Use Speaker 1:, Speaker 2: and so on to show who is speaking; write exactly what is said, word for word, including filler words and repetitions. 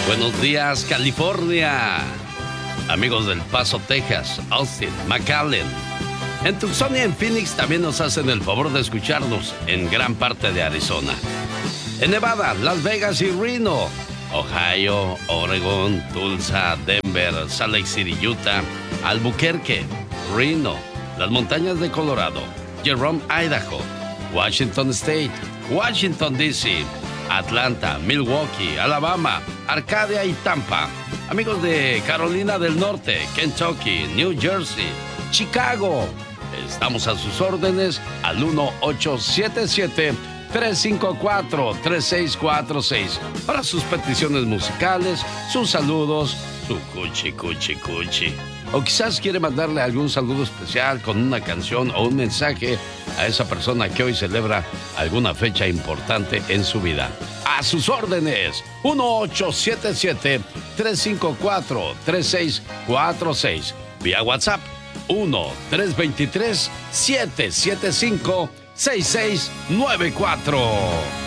Speaker 1: Buenos días, California. Amigos del Paso, Texas, Austin, McAllen. En Tucson y en Phoenix también nos hacen el favor de escucharnos en gran parte de Arizona. En Nevada, Las Vegas y Reno. Ohio, Oregon, Tulsa, Denver, Salt Lake City, Utah, Albuquerque, Reno, las montañas de Colorado, Jerome, Idaho, Washington State, Washington, D C, Atlanta, Milwaukee, Alabama, Arcadia y Tampa. Amigos de Carolina del Norte, Kentucky, New Jersey, Chicago. Estamos a sus órdenes al uno ocho siete siete, tres cinco cuatro, tres seis cuatro seis para sus peticiones musicales, sus saludos, su cuchi, cuchi, cuchi. O quizás quiere mandarle algún saludo especial con una canción o un mensaje a esa persona que hoy celebra alguna fecha importante en su vida. A sus órdenes, uno ocho siete siete, tres cinco cuatro, tres seis cuatro seis. Vía WhatsApp, uno tres dos tres, siete siete cinco, seis seis nueve cuatro.